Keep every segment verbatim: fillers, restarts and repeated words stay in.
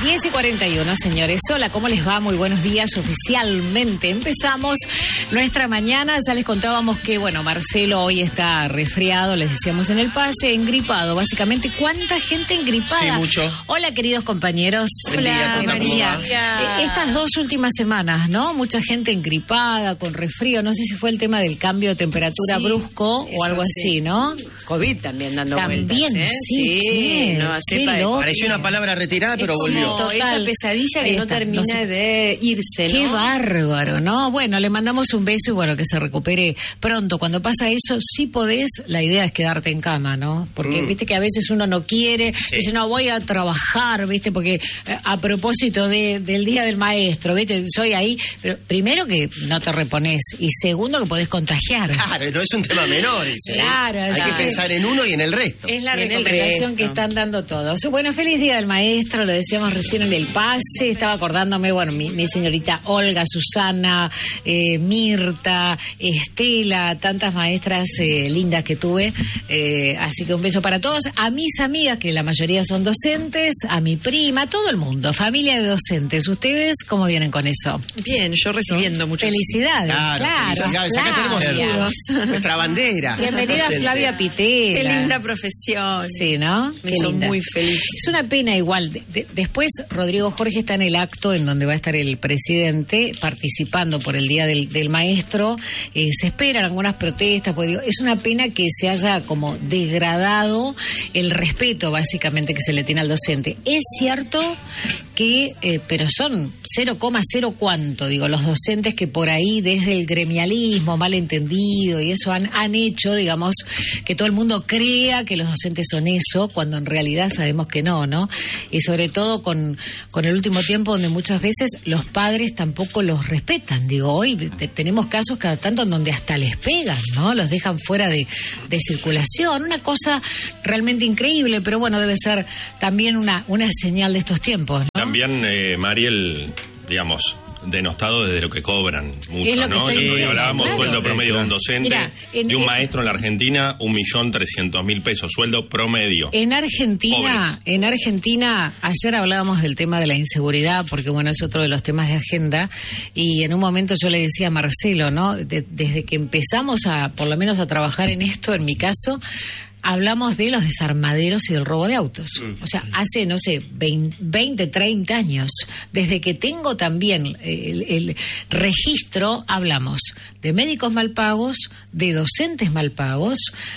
diez y cuarenta y uno, señores. Hola, ¿cómo les va? Muy buenos días. Oficialmente empezamos nuestra mañana. Ya les contábamos que, bueno, Marcelo hoy está resfriado, les decíamos en el pase, engripado. Básicamente, ¿cuánta gente engripada? Sí, mucho. Hola, queridos compañeros. Buen día, Hola, María. Eh, estas dos últimas semanas, ¿no? Mucha gente engripada, con resfrío. No sé si fue el tema del cambio de temperatura sí, brusco o algo sí. así, ¿no? COVID también dando También, vueltas, ¿eh? sí, sí. No, Qué sepa, loco. Pareció una palabra retirada, pero es volvió. como Total. esa pesadilla que Ahí no está. termina No sé. de irse, ¿no? Qué bárbaro, ¿no? Bueno, le mandamos un beso y bueno, que se recupere pronto. Cuando pasa eso, si podés, la idea es quedarte en cama, ¿no? Porque Mm. viste que a veces uno no quiere, Sí. dice, no, voy a trabajar, viste, porque eh, a propósito de, del Día del Maestro, viste, soy ahí, pero primero que no te reponés y segundo que podés contagiar. Claro, no es un tema menor ese, ¿eh? Claro, Hay claro. que pensar en uno y en el resto. Es la Y en el recomendación resto. que están dando todos. Bueno, feliz Día del Maestro, lo decíamos recién en el pase, estaba acordándome, bueno, mi, mi señorita Olga, Susana, eh, Mirta, Estela, tantas maestras eh, lindas que tuve, eh, así que un beso para todos, a mis amigas, que la mayoría son docentes, a mi prima, a todo el mundo, familia de docentes. ¿Ustedes cómo vienen con eso? Bien, yo recibiendo muchos... Felicidades, Claro, claro, felicidades. Acá tenemos Flavia. nuestra bandera. Bienvenida docente. Flavia Pitela. Qué linda profesión. Sí, ¿no? Me Qué hizo linda. muy feliz. Es una pena igual. De- de- después Rodrigo Jorge está en el acto en donde va a estar el presidente participando por el Día del, del Maestro. Eh, se esperan algunas protestas. Pues, digo, es una pena que se haya como degradado el respeto básicamente que se le tiene al docente. Es cierto que, eh, pero son cero coma cero cuánto, digo, los docentes que por ahí desde el gremialismo malentendido y eso han, han hecho, digamos, que todo el mundo crea que los docentes son eso, cuando en realidad sabemos que no, ¿no? Y sobre todo con, con el último tiempo donde muchas veces los padres tampoco los respetan. Digo, hoy te- tenemos casos cada tanto en donde hasta les pegan, ¿no? Los dejan fuera de, de circulación. Una cosa realmente increíble, pero bueno, debe ser también una, una señal de estos tiempos, ¿no? También, eh, Mariel, digamos, denostado desde lo que cobran mucho, Es lo que ¿no? estoy Y diciendo, hablábamos claro. sueldo promedio de un docente, Mira, en- de un en- maestro en la Argentina, un millón trescientos mil pesos, sueldo promedio. En Argentina, Pobres. en Argentina, ayer hablábamos del tema de la inseguridad, porque bueno, es otro de los temas de agenda, y en un momento yo le decía a Marcelo, ¿no? De- desde que empezamos a, por lo menos a trabajar en esto, en mi caso, hablamos de los desarmaderos y del robo de autos. O sea, hace, no sé, veinte, treinta años, desde que tengo también el, el registro, hablamos de médicos mal pagos, de docentes mal pagos,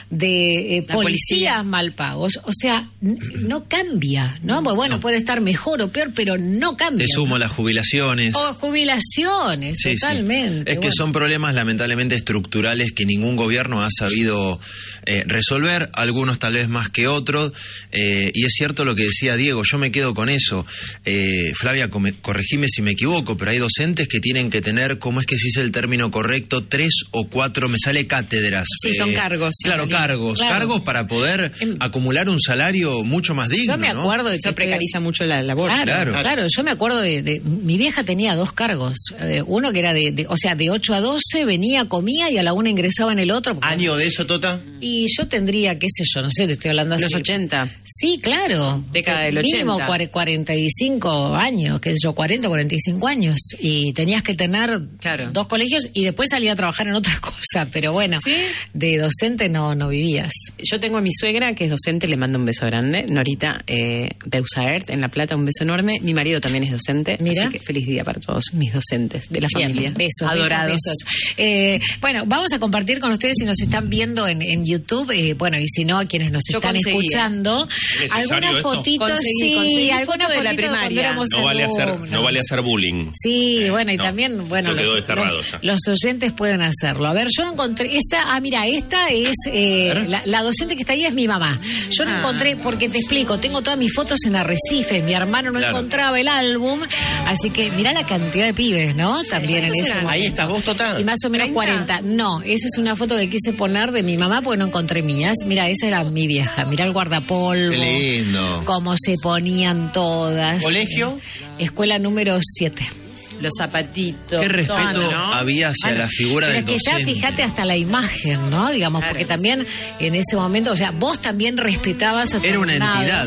de eh, La policías policía. mal pagos. O sea, n- no cambia, ¿no? Pues bueno, puede estar mejor o peor, pero no cambia. Te sumo las jubilaciones. O jubilaciones, Sí, sí. totalmente. Es que Bueno. son problemas lamentablemente estructurales que ningún gobierno ha sabido eh, resolver, algunos tal vez más que otros, eh, y es cierto lo que decía Diego, yo me quedo con eso. Eh, Flavia, come- corregime si me equivoco, pero hay docentes que tienen que tener, ¿cómo es que se dice el término correcto? Tres o cuatro, me sale cátedras. Sí, son cargos, sí, Claro, también. cargos, Claro. cargos para poder Em- acumular un salario mucho más digno, Yo me ¿no? acuerdo de que Eso estoy- precariza mucho la labor. Claro, claro, Claro. yo me acuerdo de, de- mi vieja tenía dos cargos, eh, uno que era de, de- o sea, de ocho a doce, venía, comía y a la una ingresaba en el otro. porque- ¿Año de eso, Tota? Y yo tendría, qué sé yo, no sé, te estoy hablando así. Los ochenta. Sí, claro. Década del Mínimo ochenta. cuare- cuarenta y cinco años, qué sé yo, cuarenta, cuarenta y cinco años. Y tenías que tener Claro. dos colegios y después salía a trabajar en otra cosa. Pero bueno, ¿Sí? de docente no, no vivías. Yo tengo a mi suegra que es docente, le mando un beso grande. Norita eh, de Usaert, en La Plata, un beso enorme. Mi marido también es docente. Mira. Así que feliz día para todos mis docentes de la Bien, familia. besos, Adorados. besos, besos. Eh, bueno, vamos a compartir con ustedes si nos están viendo en, en YouTube, eh, bueno, y si no, a quienes nos Yo están conseguía. escuchando, ¿Necesario algunas esto? fotitos, Conseguí, sí, conseguí algunas foto de la fotitos cuando primaria. éramos No vale hacer, alumnos. no vale hacer bullying. Sí, Eh, bueno, y no. también, bueno, Eso quedó los, desterrado los- ya. los oyentes pueden hacerlo. A ver, yo no encontré, esta, ah, mira, esta es, eh, la, la docente que está ahí es mi mamá. Yo no Ah. encontré, porque te explico, tengo todas mis fotos en Arrecife, mi hermano no Claro. encontraba el álbum, así que mirá la cantidad de pibes, ¿no? También en ¿cuántos ese eran? momento. Ahí estás vos, Tota. Y más o menos ¿treinta? cuarenta. No, esa es una foto que quise poner de mi mamá porque no encontré mías. Mira, esa era mi vieja. Mira el guardapolvo. Qué lindo. Cómo se ponían todas. ¿Colegio? Escuela número siete. Los zapatitos. Qué respeto todo, ¿no? había hacia Bueno, la figura pero del es que docente. ya fíjate hasta la imagen, ¿no? Digamos, Claro. porque también en ese momento, o sea, vos también respetabas a tu Era una alumnado. entidad.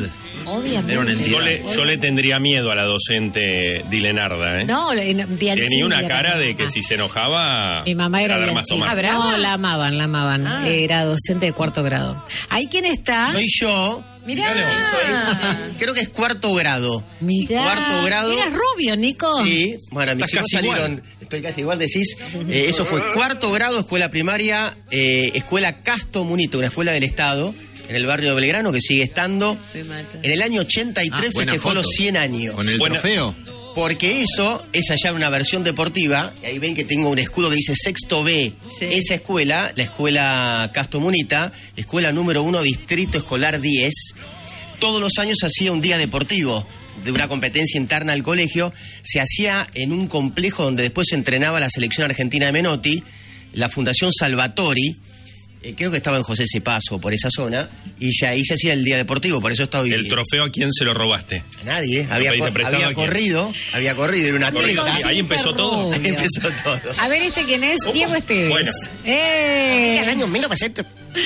Obviamente. Era una entidad. Yo le, yo le tendría miedo a la docente Dilenarda, ¿eh? No, le- no, Bianchini Tenía una era cara mi de mamá. que si se enojaba. Mi mamá era dar más o Bianchini. más. Ah, ¿brava? No, la amaban, la amaban. Ah. Era docente de cuarto grado. ¿Ahí quién está? Soy yo. Mirá. Eso es, creo que es cuarto grado. Mirá. Cuarto grado. Eras rubio, Nico. Sí, bueno, mis Estás hijos casi salieron, igual. estoy casi igual, decís, eh, eso fue cuarto grado, escuela primaria, eh, escuela Casto Munito, una escuela del Estado, en el barrio de Belgrano, que sigue estando. Me mata. En el año ochenta y tres Ah, buena festejó foto. los cien años. Con el Buena- trofeo. Porque eso es allá una versión deportiva, y ahí ven que tengo un escudo que dice Sexto B. Sí. Esa escuela, la escuela Casto Munita, escuela número uno, distrito escolar diez, todos los años hacía un día deportivo de una competencia interna al colegio. Se hacía en un complejo donde después se entrenaba la selección argentina de Menotti, la Fundación Salvatori, eh, creo que estaba en José Cepaso, por esa zona, y ya ahí se hacía el día deportivo, por eso estaba hoy. ¿El trofeo a quién se lo robaste? A nadie, ¿eh? había, pediste cor- prestado había a quién? corrido, había corrido, era una Corrido, atleta. sí, ahí empezó todo. Ahí empezó todo. A ver, ¿este quién es? Opa, Diego Esteves. bueno. ¡Eh! El año mil novecientos.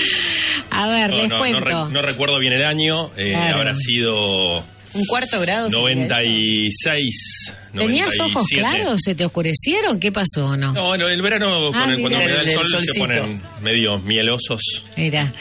A ver, No, les no, no, cuento. re- no recuerdo bien el año. eh, Claro. Habrá sido Un cuarto grado. sería noventa eso. y seis. ¿Tenías ojos noventa y siete. claros? ¿Se te oscurecieron? ¿Qué pasó o no? No, no, el verano Ah, con el- mira. cuando me da el El- el sol se solcito. ponen medio mielosos. Mira.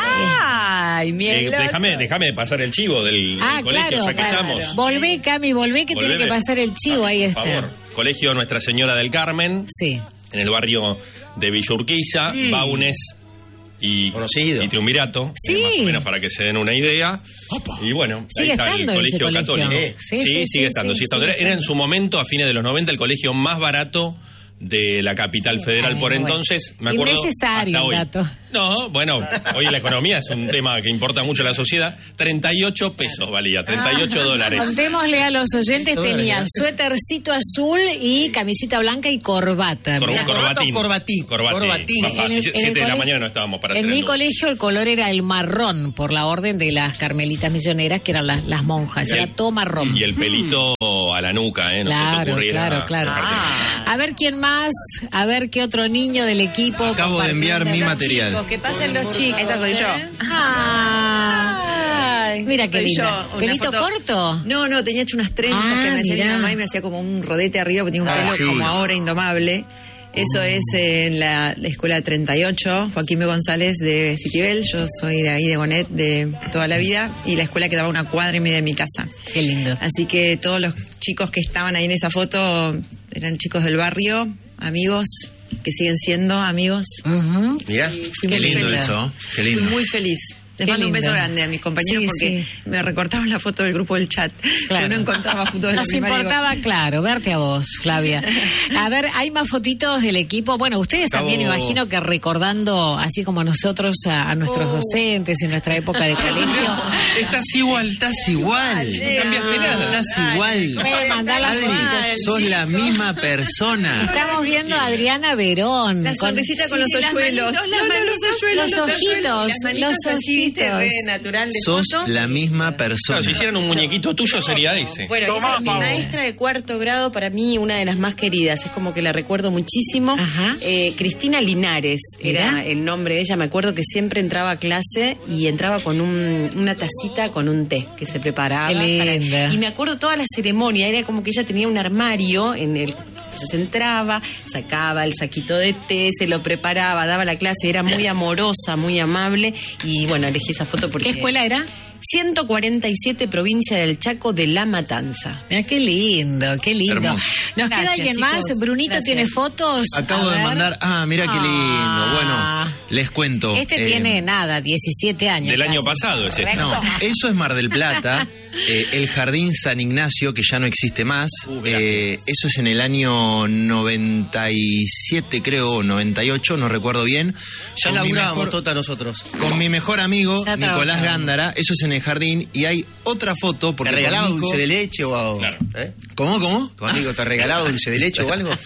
¡Ay, Eh, mieloso! déjame, déjame pasar el chivo del, del Ah, colegio, claro, ya que claro. estamos. Volvé, Cami, volvé, que tiene Volveme. que pasar el chivo, Ah, ahí por está. favor. Colegio Nuestra Señora del Carmen, Sí. en el barrio de Villa Urquiza, Sí. Baunes y, Conocido. y Triunvirato, Sí. eh, más o menos para que se den una idea. Y bueno, Sigue ahí está estando el ese colegio colegio. católico. Eh, sí, Sí, sí, sigue sí, estando. sí, sigue estando. sigue Era en estando. su momento, a fines de los noventa, el colegio más barato de la capital federal Ay, por bueno. entonces. Me acuerdo Innecesario hasta el hoy. dato. No, bueno, hoy la economía es un tema que importa mucho a la sociedad. treinta y ocho pesos valía, treinta y ocho dólares. Contémosle a los oyentes, Dólares, tenía ¿eh? suétercito azul y camisita blanca y corbata. Cor- Mirá. corbatín. corbatín? Corbatín. Corbatín. Papá, En el- si- en el siete de la cole- mañana no estábamos para En hacer mi el número. colegio el color era el marrón, por la orden de las carmelitas misioneras, que eran las, las monjas. Y Era el- todo marrón. Y el pelito a la nuca, ¿eh? No se te Claro, ocurriera claro, claro. dejarte- Ah. A ver quién más, a ver qué otro niño del equipo. Acabo de enviar mi compartiendo. material. Chicos, que pasen los chicos. Esa soy yo. ¿eh? Ah. Ay, Mira qué Soy linda. yo, una ¿Pelito foto- corto? No, no, tenía hecho unas trenzas Ah, que me hacía mi mirá. mamá y me hacía como un rodete arriba, porque tenía un Ah, pelo sí. como ahora indomable. Eso es en la, la escuela treinta y ocho, Joaquín B. González de Citibel. Yo soy de ahí, de Bonet, de toda la vida. Y la escuela quedaba a una cuadra y media de mi casa. Qué lindo. Así que todos los chicos que estaban ahí en esa foto eran chicos del barrio, amigos, que siguen siendo amigos. Ujú. Mirá. Y fui Qué muy lindo feliz. eso, qué Fui lindo. muy feliz. Les Qué mando un beso lindo. grande a mis compañeros Sí, porque sí. me recortaban la foto del grupo del chat. Claro. Yo no encontraba fotos de la Nos primaria. importaba, claro, verte a vos, Flavia. A ver, hay más fotitos del equipo. Bueno, ustedes Acabo- también, me imagino que recordando, así como nosotros, a, a nuestros docentes en nuestra época de colegio. Estás igual, estás igual. No cambiaste nada. Estás igual. Pueden mandar las Adri, fotitos. sos la misma persona. Estamos viendo a Adriana Verón. La con- sonrisita con Sí, los las hoyuelos. manitos, No, las no, manitos, los hoyuelos. los los ojitos, Las manitos los así, viste, ojitos. re natural de Sos foto. la misma Claro, persona. si hicieran un muñequito tuyo sería ese. Bueno, esa es mi maestra de cuarto grado, para mí una de las más queridas, es como que la recuerdo muchísimo. Ajá. Eh, Cristina Linares era Mirá. el nombre de ella, me acuerdo que siempre entraba a clase y entraba con un- una tacita con un té que se preparaba. Qué para- linda. y me acuerdo toda la ceremonia, era como que ella tenía un armario en el... Entonces entraba, sacaba el saquito de té, se lo preparaba, daba la clase, era muy amorosa, muy amable y bueno, elegí esa foto porque... ¿Qué escuela era? ciento cuarenta y siete, provincia del Chaco de La Matanza. Ah, qué lindo, qué lindo. Hermoso. ¿Nos Gracias, queda alguien chicos. más? Brunito Gracias. tiene fotos. Acabo A de ver. mandar. Ah, mira qué lindo. Ah. Bueno, les cuento. Este eh, tiene nada, diecisiete años. Del año casi. pasado es este. No, eso es Mar del Plata. Eh, el Jardín San Ignacio, que ya no existe más. Eh, eso es en el año noventa y siete, creo, o noventa y ocho, no recuerdo bien. Ya Con mi laburábamos mejor- Tota nosotros. Con mi mejor amigo, Ya Nicolás trabajamos. Gándara. Eso es en el jardín. Y hay otra foto. Porque ¿Te regalaba con Nico- dulce de leche o algo? Claro. ¿Eh? ¿Cómo, cómo? ¿Tu amigo te regalaba dulce de leche o algo?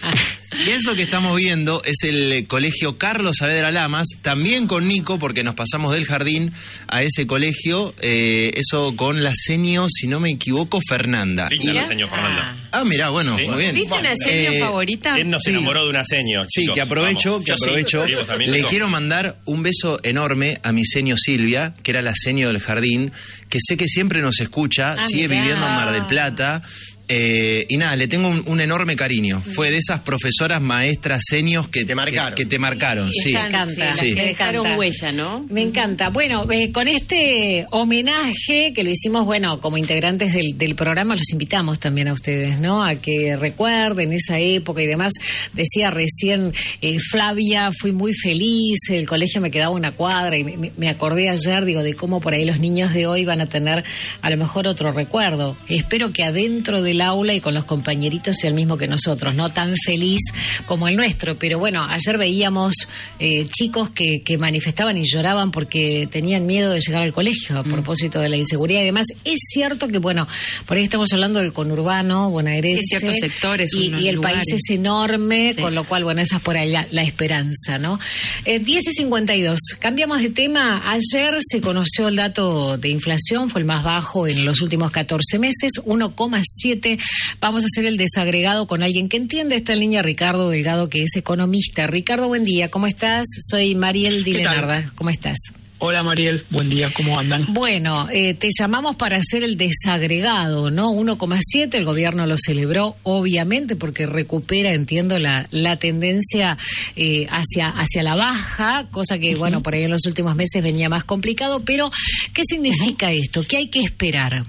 Y eso que estamos viendo es el colegio Carlos Saavedra Lamas, también con Nico, porque nos pasamos del jardín a ese colegio, eh, eso con la seño, si no me equivoco, Fernanda. Linda la seño Fernanda. Ah, mirá, bueno, ¿Sí? muy bien. ¿Viste una seño Eh, favorita? Él nos Sí. enamoró de una seño. Sí, chicos. que aprovecho, Vamos. que Yo sí. aprovecho. Diego también, Le Nico. quiero mandar un beso enorme a mi seño Silvia, que era la seño del jardín, que sé que siempre nos escucha, Ah, sigue mirá. viviendo en Mar del Plata. Eh, y nada, le tengo un, un enorme cariño. Fue de esas profesoras maestras senios que Te marcaron. Que, que te marcaron, Y sí. están, Me encanta. sí, las Sí. que dejaron Me encanta. huella, ¿no? Me encanta. Bueno, eh, con este homenaje que lo hicimos, bueno, como integrantes del, del programa, los invitamos también a ustedes, ¿no? A que recuerden esa época y demás. Decía recién eh, Flavia, fui muy feliz, el colegio me quedaba una cuadra y me, me acordé ayer, digo, de cómo por ahí los niños de hoy van a tener a lo mejor otro recuerdo. Espero que adentro del aula y con los compañeritos sea el mismo que nosotros, no tan feliz como el nuestro, pero bueno, ayer veíamos eh, chicos que, que manifestaban y lloraban porque tenían miedo de llegar al colegio a propósito de la inseguridad y demás. Es cierto que, bueno, por ahí estamos hablando del conurbano bonaerense. Sí, ciertos sectores, Y, unos y el lugares. país es enorme, Sí. con lo cual, bueno, esa es por ahí la, la esperanza, ¿no? Eh, diez y cincuenta y dos. Cambiamos de tema. Ayer se conoció el dato de inflación, fue el más bajo en los últimos catorce meses, uno coma siete. Vamos a hacer el desagregado con alguien que entiende. Está en línea Ricardo Delgado, que es economista. Ricardo, buen día, ¿cómo estás? Soy Mariel Di ¿Qué tal? Lenarda, ¿cómo estás? Hola Mariel, buen día, ¿cómo andan? Bueno, eh, te llamamos para hacer el desagregado, ¿no? uno coma siete, el gobierno lo celebró, obviamente, porque recupera, entiendo, la, la tendencia eh, hacia, hacia la baja, cosa que, uh-huh. bueno, por ahí en los últimos meses venía más complicado, pero ¿qué significa uh-huh. esto? ¿Qué hay que esperar?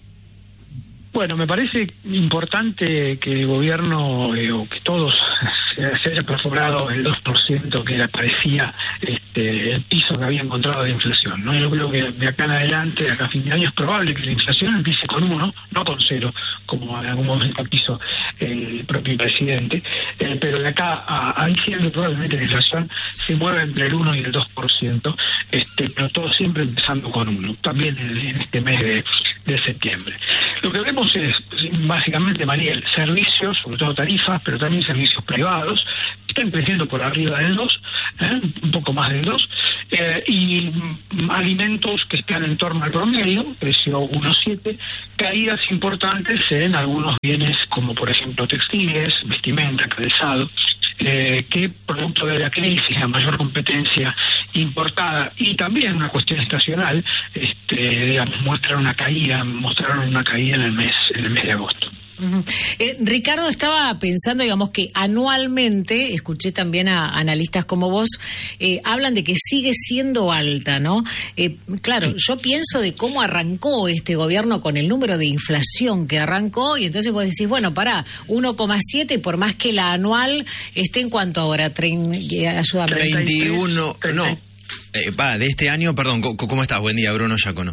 Bueno, me parece importante que el gobierno, eh, o que todos, se, se haya perforado el dos por ciento que le parecía este, el piso que había encontrado de inflación, ¿no? Yo creo que de acá en adelante, de acá a fin de año, es probable que la inflación empiece con uno, no con cero, como en algún momento quiso el propio presidente, eh, pero de acá a, a diciembre probablemente la inflación se mueva entre el uno y el dos por ciento, este, pero todo siempre empezando con uno, también en, en este mes de, de septiembre. Lo que vemos es, básicamente, Mariel, servicios, sobre todo tarifas, pero también servicios privados, están creciendo por arriba del dos, ¿eh? un poco más del dos, eh, y mm, alimentos que están en torno al promedio, precio uno coma siete, caídas importantes en algunos bienes como, por ejemplo, textiles, vestimenta, calzado, eh, que producto de la crisis, la mayor competencia importada y también una cuestión estacional, este, digamos, muestran una caída, mostraron una caída en el mes, en el mes de agosto. Uh-huh. Eh, Ricardo, estaba pensando, digamos, que anualmente, escuché también a analistas como vos, eh, hablan de que sigue siendo alta, ¿no? Eh, claro, yo pienso de cómo arrancó este gobierno con el número de inflación que arrancó, y entonces vos decís, bueno, pará, uno coma siete, por más que la anual esté en cuanto ahora, trein, eh, ayúdame. veintiuno, no, eh, va, de este año, perdón, ¿cómo estás? Buen día, Bruno Giacono.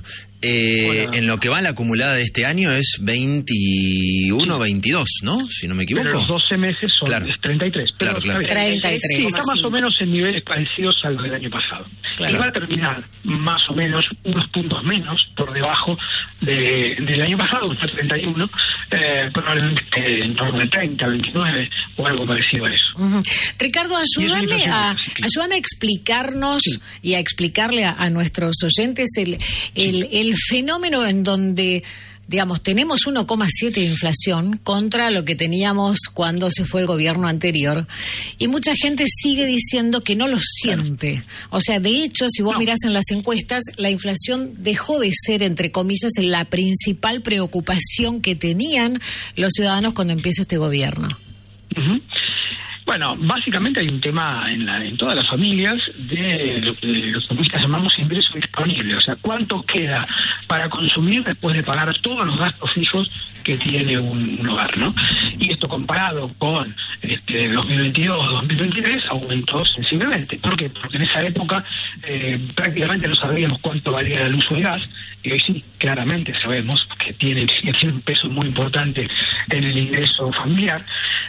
Eh, en lo que va la acumulada de este año es veintiuno, veintidós, ¿no? Si no me equivoco. Pero los doce meses son claro. es treinta y tres. Claro, claro. treinta y tres. Sí, está más o menos en niveles parecidos a los del año pasado. Claro. Y va a terminar más o menos unos puntos menos por debajo de, del año pasado, que fue treinta y uno, eh, probablemente en torno de treinta, veintinueve o algo parecido a eso. Uh-huh. Ricardo, ayúdame a, sí. ayúdame a explicarnos Sí. y a explicarle a, a nuestros oyentes el, el, el fenómeno en donde, digamos, tenemos uno coma siete de inflación contra lo que teníamos cuando se fue el gobierno anterior, y mucha gente sigue diciendo que no lo siente. O sea, de hecho, si vos No. mirás en las encuestas, la inflación dejó de ser, entre comillas, la principal preocupación que tenían los ciudadanos cuando empieza este gobierno. Uh-huh. Bueno, básicamente hay un tema en, la, en todas las familias de lo que los economistas llamamos ingreso disponible, o sea, cuánto queda para consumir después de pagar todos los gastos fijos que tiene un, un hogar, ¿no? Y esto comparado con este, dos mil veintidós, dos mil veintitrés aumentó sensiblemente. ¿Por qué? Porque en esa época eh, prácticamente no sabíamos cuánto valía el uso de gas, y hoy sí, claramente sabemos que tiene, que tiene un peso muy importante en el ingreso familiar.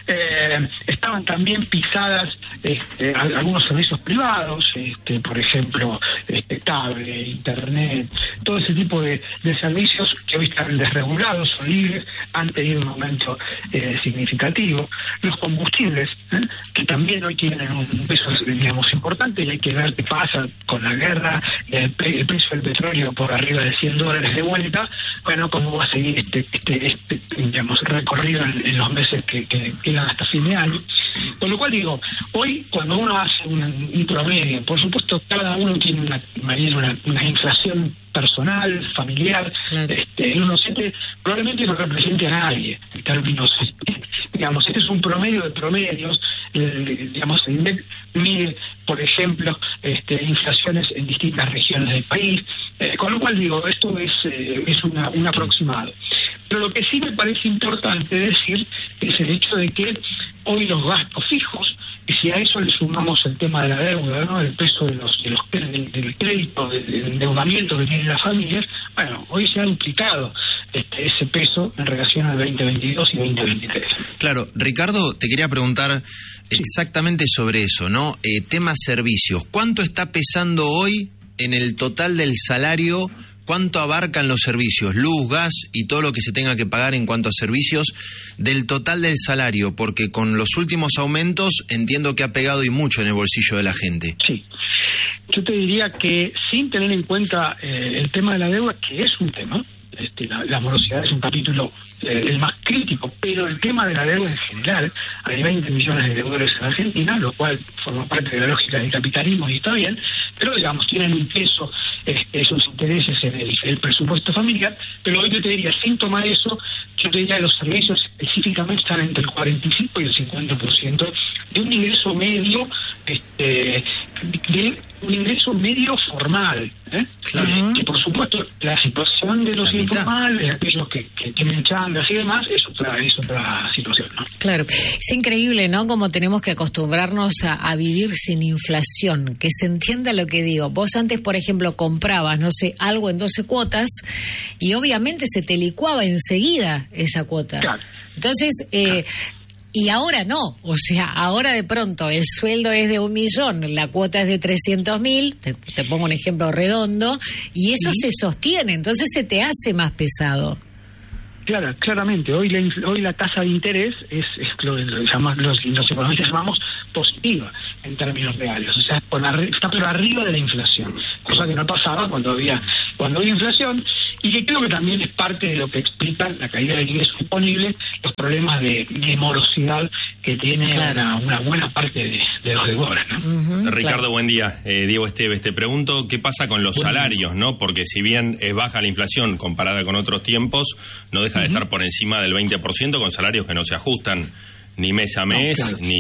Eh, estaban también pisadas este, algunos servicios privados, este, por ejemplo, este, cable, internet, todo ese tipo de, de servicios que hoy están desregulados o libres han tenido un aumento eh, significativo. Los combustibles, ¿eh? que también hoy tienen un peso, digamos, importante, y hay que ver qué pasa con la guerra, el, pre- el precio del petróleo por arriba de cien dólares de vuelta, bueno, cómo va a seguir este, este, este digamos, recorrido en, en los meses que, que quedan hasta fin de año. Con lo cual digo, hoy cuando uno hace un, un promedio, por supuesto cada uno tiene una, una, una inflación personal, familiar, claro. este, uno siente, probablemente no represente a nadie en términos, digamos, este es un promedio de promedios, el, digamos, el I N D E C mide, por ejemplo, este, inflaciones en distintas regiones del país, eh, con lo cual digo, esto es, eh, es una, un aproximado. Pero lo que sí me parece importante decir es el hecho de que hoy los gastos fijos, y si a eso le sumamos el tema de la deuda, ¿no? El peso de los, de los del, del crédito, del, del endeudamiento que tienen las familias, bueno, hoy se ha duplicado este, ese peso en relación al veinte veintidós y veinte veintitrés. Claro, Ricardo, te quería preguntar sí. exactamente sobre eso, ¿no? Eh, tema servicios. ¿Cuánto está pesando hoy en el total del salario? ¿Cuánto abarcan los servicios, luz, gas y todo lo que se tenga que pagar en cuanto a servicios del total del salario? Porque con los últimos aumentos entiendo que ha pegado y mucho en el bolsillo de la gente. Sí, yo te diría que sin tener en cuenta eh, el tema de la deuda, que es un tema, este, la, la morosidad es un capítulo eh, el más crítico, pero el tema de la deuda en general, hay veinte millones de deudores en Argentina, lo cual forma parte de la lógica del capitalismo y está bien, pero digamos, tienen un peso este, esos intereses en el, el presupuesto familiar, pero hoy yo te diría, sin tomar eso, yo te diría que los servicios específicamente están entre el cuarenta y cinco y el cincuenta por ciento de un ingreso medio, este, de un ingreso medio formal, ¿eh? Claro. Que por supuesto la situación de los informales, aquellos que, que tienen changas y demás, es otra, es otra situación, ¿no? Claro, es increíble, ¿no? Como tenemos que acostumbrarnos a, a vivir sin inflación, que se entienda lo que digo. Vos antes, por ejemplo, comprabas, no sé, algo en doce cuotas y obviamente se te licuaba enseguida esa cuota. Claro. Entonces, eh, claro. Y ahora no, o sea, ahora de pronto el sueldo es de un millón, la cuota es de trescientos mil, te, te pongo un ejemplo redondo, y eso ¿sí? se sostiene, entonces se te hace más pesado. Claro, claramente, hoy la, hoy la tasa de interés es, es lo que los, los, los economistas llamamos positiva en términos reales, o sea, por arri- está por arriba de la inflación, cosa que no pasaba cuando había cuando había inflación, y que creo que también es parte de lo que explica la caída del ingreso disponible, los problemas de, de morosidad que tiene claro. una, una buena parte de, de los deudores, ¿no? Uh-huh, Ricardo, claro. Buen día. Eh, Diego Esteves, te pregunto qué pasa con los bueno. salarios, ¿no? Porque si bien es baja la inflación comparada con otros tiempos, no deja uh-huh. de estar por encima del veinte por ciento con salarios que no se ajustan ni mes a mes, no, claro. ni